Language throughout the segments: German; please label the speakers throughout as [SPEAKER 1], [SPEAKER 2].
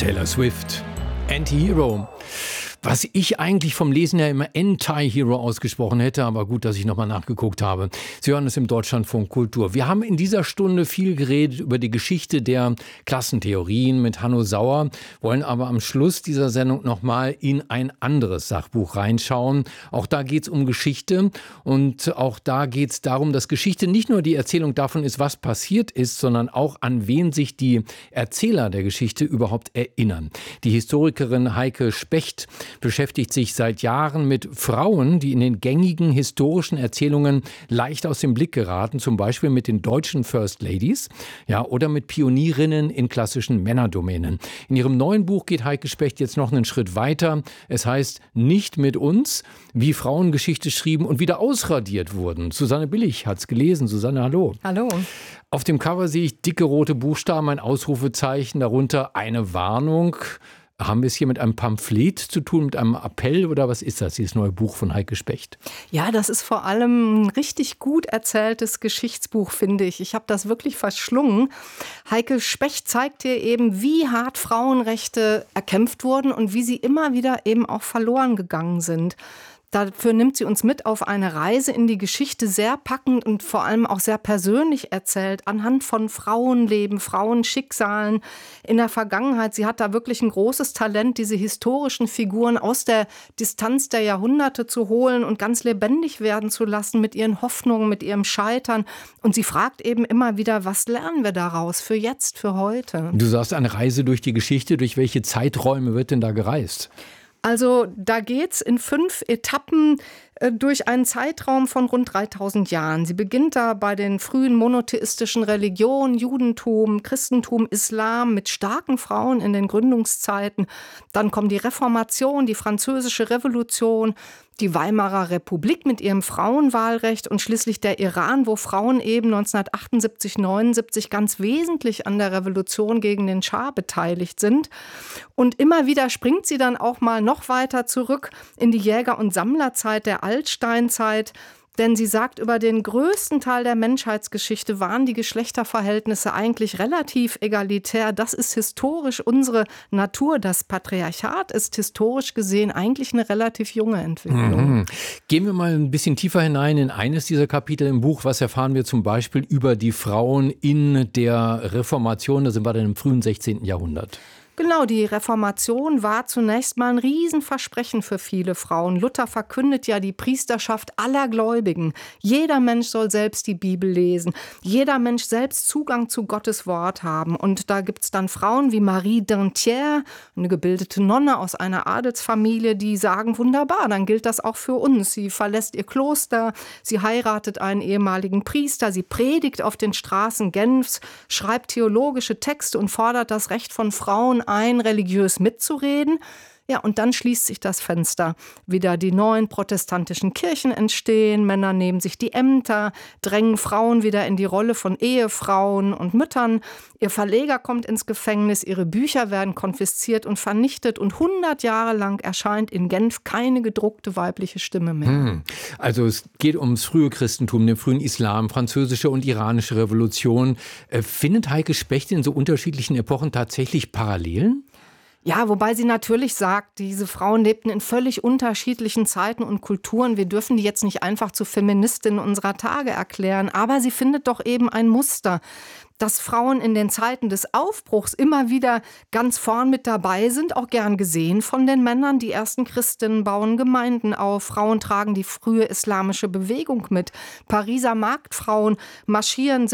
[SPEAKER 1] Taylor Swift, Anti-Hero. Was ich eigentlich vom Lesen ja immer Anti-Hero ausgesprochen hätte, aber gut, dass ich nochmal nachgeguckt habe. Sie hören es im Deutschlandfunk Kultur. Wir haben in dieser Stunde viel geredet über die Geschichte der Klassentheorien mit Hanno Sauer, wollen aber am Schluss dieser Sendung nochmal in ein anderes Sachbuch reinschauen. Auch da geht es um Geschichte und auch da geht es darum, dass Geschichte nicht nur die Erzählung davon ist, was passiert ist, sondern auch an wen sich die Erzähler der Geschichte überhaupt erinnern. Die Historikerin Heike Specht beschäftigt sich seit Jahren mit Frauen, die in den gängigen historischen Erzählungen leicht aus dem Blick geraten, zum Beispiel mit den deutschen First Ladies, ja, oder mit Pionierinnen in klassischen Männerdomänen. In ihrem neuen Buch geht Heike Specht jetzt noch einen Schritt weiter. Es heißt Nicht mit uns, wie Frauen Geschichte schrieben und wieder ausradiert wurden. Susanne Billig hat es gelesen. Susanne, hallo.
[SPEAKER 2] Hallo.
[SPEAKER 1] Auf dem Cover sehe ich dicke rote Buchstaben, ein Ausrufezeichen, darunter eine Warnung. Haben wir es hier mit einem Pamphlet zu tun, mit einem Appell oder was ist das, dieses neue Buch von Heike Specht?
[SPEAKER 2] Ja, das ist vor allem ein richtig gut erzähltes Geschichtsbuch, finde ich. Ich habe das wirklich verschlungen. Heike Specht zeigt dir eben, wie hart Frauenrechte erkämpft wurden und wie sie immer wieder eben auch verloren gegangen sind. Dafür nimmt sie uns mit auf eine Reise in die Geschichte, sehr packend und vor allem auch sehr persönlich erzählt, anhand von Frauenleben, Frauenschicksalen in der Vergangenheit. Sie hat da wirklich ein großes Talent, diese historischen Figuren aus der Distanz der Jahrhunderte zu holen und ganz lebendig werden zu lassen mit ihren Hoffnungen, mit ihrem Scheitern. Und sie fragt eben immer wieder, was lernen wir daraus für jetzt, für heute?
[SPEAKER 1] Du sagst, eine Reise durch die Geschichte. Durch welche Zeiträume wird denn da gereist?
[SPEAKER 2] Also da geht's in 5 Etappen durch einen Zeitraum von rund 3000 Jahren. Sie beginnt da bei den frühen monotheistischen Religionen, Judentum, Christentum, Islam mit starken Frauen in den Gründungszeiten. Dann kommt die Reformation, die Französische Revolution, die Weimarer Republik mit ihrem Frauenwahlrecht und schließlich der Iran, wo Frauen eben 1978, 79 ganz wesentlich an der Revolution gegen den Schah beteiligt sind. Und immer wieder springt sie dann auch mal noch weiter zurück in die Jäger- und Sammlerzeit der Altsteinzeit. Denn sie sagt, über den größten Teil der Menschheitsgeschichte waren die Geschlechterverhältnisse eigentlich relativ egalitär. Das ist historisch unsere Natur. Das Patriarchat ist historisch gesehen eigentlich eine relativ junge Entwicklung.
[SPEAKER 1] Mhm. Gehen wir mal ein bisschen tiefer hinein in eines dieser Kapitel im Buch. Was erfahren wir zum Beispiel über die Frauen in der Reformation? Da sind wir dann im frühen 16. Jahrhundert.
[SPEAKER 2] Genau, die Reformation war zunächst mal ein Riesenversprechen für viele Frauen. Luther verkündet ja die Priesterschaft aller Gläubigen. Jeder Mensch soll selbst die Bibel lesen. Jeder Mensch selbst Zugang zu Gottes Wort haben. Und da gibt's dann Frauen wie Marie Dentière, eine gebildete Nonne aus einer Adelsfamilie, die sagen, wunderbar, dann gilt das auch für uns. Sie verlässt ihr Kloster, sie heiratet einen ehemaligen Priester, sie predigt auf den Straßen Genfs, schreibt theologische Texte und fordert das Recht von Frauen ein, religiös mitzureden. Ja, und dann schließt sich das Fenster. Wieder die neuen protestantischen Kirchen entstehen, Männer nehmen sich die Ämter, drängen Frauen wieder in die Rolle von Ehefrauen und Müttern. Ihr Verleger kommt ins Gefängnis, ihre Bücher werden konfisziert und vernichtet und 100 Jahre lang erscheint in Genf keine gedruckte weibliche Stimme mehr.
[SPEAKER 1] Also es geht ums frühe Christentum, den frühen Islam, französische und iranische Revolution. Findet Heike Specht in so unterschiedlichen Epochen tatsächlich Parallelen?
[SPEAKER 2] Ja, wobei sie natürlich sagt, diese Frauen lebten in völlig unterschiedlichen Zeiten und Kulturen. Wir dürfen die jetzt nicht einfach zu Feministinnen unserer Tage erklären. Aber sie findet doch eben ein Muster, dass Frauen in den Zeiten des Aufbruchs immer wieder ganz vorn mit dabei sind, auch gern gesehen von den Männern. Die ersten Christinnen bauen Gemeinden auf, Frauen tragen die frühe islamische Bewegung mit. Pariser Marktfrauen marschieren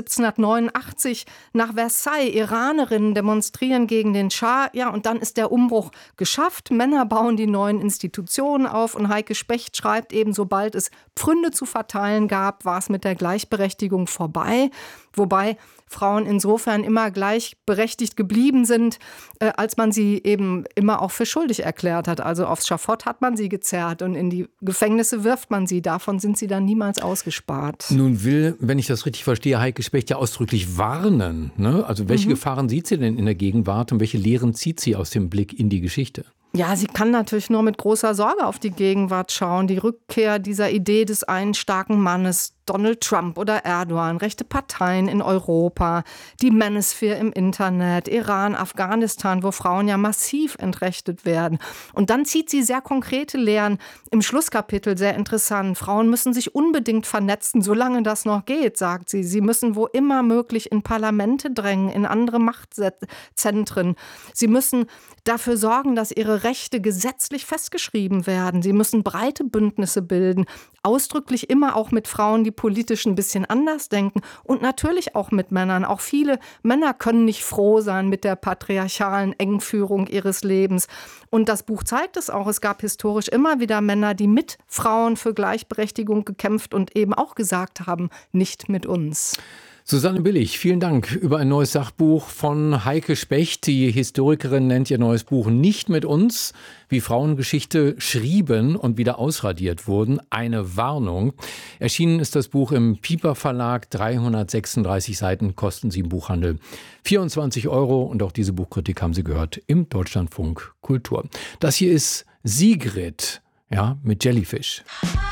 [SPEAKER 2] 1789 nach Versailles, Iranerinnen demonstrieren gegen den Schah. Ja, und dann ist der Umbruch geschafft. Männer bauen die neuen Institutionen auf und Heike Specht schreibt eben, sobald es Pfründe zu verteilen gab, war es mit der Gleichberechtigung vorbei. Wobei Frauen insofern immer gleichberechtigt geblieben sind, als man sie eben immer auch für schuldig erklärt hat. Also aufs Schafott hat man sie gezerrt und in die Gefängnisse wirft man sie. Davon sind sie dann niemals ausgespart.
[SPEAKER 1] Nun will, wenn ich das richtig verstehe, Heike Specht ja ausdrücklich warnen, ne? Also welche Gefahren sieht sie denn in der Gegenwart und welche Lehren zieht sie aus dem Blick in die Geschichte?
[SPEAKER 2] Ja, sie kann natürlich nur mit großer Sorge auf die Gegenwart schauen. Die Rückkehr dieser Idee des einen starken Mannes, Donald Trump oder Erdogan, rechte Parteien in Europa, die Manosphere im Internet, Iran, Afghanistan, wo Frauen ja massiv entrechtet werden. Und dann zieht sie sehr konkrete Lehren im Schlusskapitel, sehr interessant. Frauen müssen sich unbedingt vernetzen, solange das noch geht, sagt sie. Sie müssen wo immer möglich in Parlamente drängen, in andere Machtzentren. Sie müssen dafür sorgen, dass ihre Rechte gesetzlich festgeschrieben werden. Sie müssen breite Bündnisse bilden, ausdrücklich immer auch mit Frauen, die politisch ein bisschen anders denken und natürlich auch mit Männern. Auch viele Männer können nicht froh sein mit der patriarchalen Engführung ihres Lebens. Und das Buch zeigt es auch. Es gab historisch immer wieder Männer, die mit Frauen für Gleichberechtigung gekämpft und eben auch gesagt haben, nicht mit uns.
[SPEAKER 1] Susanne Billig, vielen Dank über ein neues Sachbuch von Heike Specht. Die Historikerin nennt ihr neues Buch Nicht mit uns, wie Frauengeschichte schrieben und wieder ausradiert wurden. Eine Warnung. Erschienen ist das Buch im Piper Verlag. 336 Seiten kosten sie im Buchhandel 24 €. Und auch diese Buchkritik haben Sie gehört im Deutschlandfunk Kultur. Das hier ist Sigrid, ja, mit Jellyfish.